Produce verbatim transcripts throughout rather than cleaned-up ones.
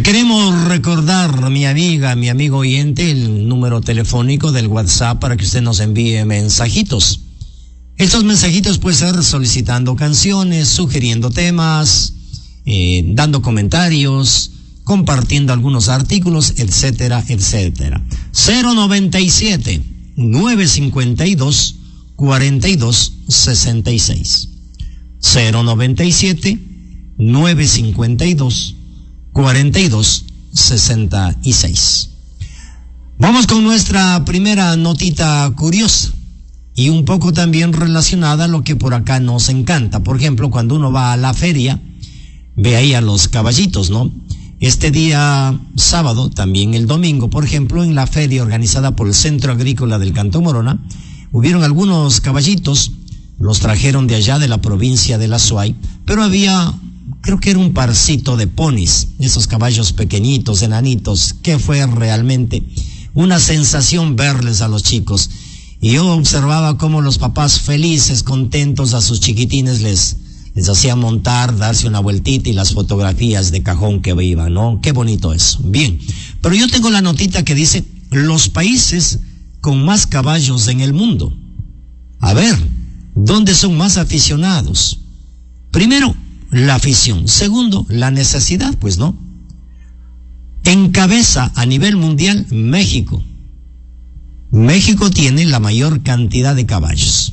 queremos recordar, mi amiga, mi amigo oyente, el número telefónico del WhatsApp para que usted nos envíe mensajitos. Estos mensajitos pueden ser solicitando canciones, sugiriendo temas, eh, dando comentarios, compartiendo algunos artículos, etcétera, etcétera. cero noventa y siete, nueve cincuenta y dos, cuarenta y dos sesenta y seis. cero noventa y siete, nueve cincuenta y dos, cuarenta y dos sesenta y seis. Vamos con nuestra primera notita curiosa y un poco también relacionada a lo que por acá nos encanta. Por ejemplo, cuando uno va a la feria, ve ahí a los caballitos, ¿no? Este día sábado, también el domingo, por ejemplo, en la feria organizada por el Centro Agrícola del Cantón Morona, hubieron algunos caballitos, los trajeron de allá de la provincia de la Suay, pero había, creo que era un parcito de ponis, esos caballos pequeñitos, enanitos, que fue realmente una sensación verles a los chicos. Y yo observaba cómo los papás felices, contentos a sus chiquitines les, les hacían montar, darse una vueltita y las fotografías de cajón que iban, ¿no? Qué bonito eso. Bien, pero yo tengo la notita que dice, los países con más caballos en el mundo. A ver, ¿dónde son más aficionados? Primero, la afición. Segundo, la necesidad, pues no. Encabeza a nivel mundial México. México tiene la mayor cantidad de caballos.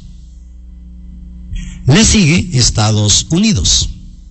Le sigue Estados Unidos.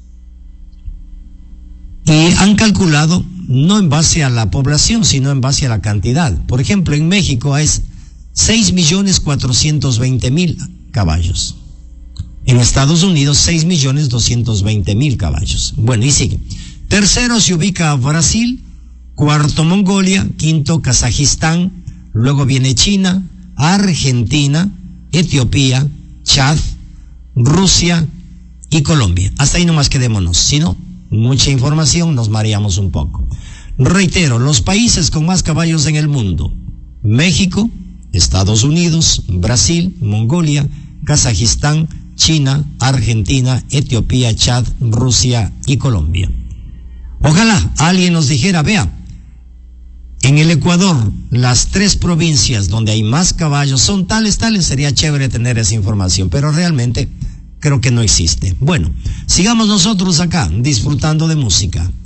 Y han calculado no en base a la población, sino en base a la cantidad. Por ejemplo, en México es seis millones cuatrocientos veinte mil caballos. En Estados Unidos, seis millones doscientos veinte mil caballos. Bueno, y sigue. Tercero se ubica Brasil, cuarto Mongolia, quinto Kazajistán, luego viene China, Argentina, Etiopía, Chad, Rusia y Colombia. Hasta ahí nomás quedémonos, si no, mucha información, nos mareamos un poco. Reitero, los países con más caballos en el mundo: México, Estados Unidos, Brasil, Mongolia, Kazajistán, China, Argentina, Etiopía, Chad, Rusia y Colombia. Ojalá alguien nos dijera, vea, en el Ecuador, las tres provincias donde hay más caballos son tales, tales, sería chévere tener esa información, pero realmente creo que no existe. Bueno, sigamos nosotros acá, disfrutando de música.